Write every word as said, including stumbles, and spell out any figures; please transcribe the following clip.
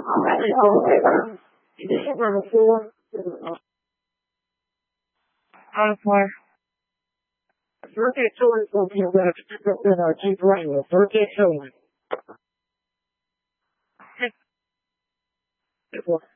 Number four. On fire. Birthday children will be able to pick up in our Jeep Wrangler. Birthday children.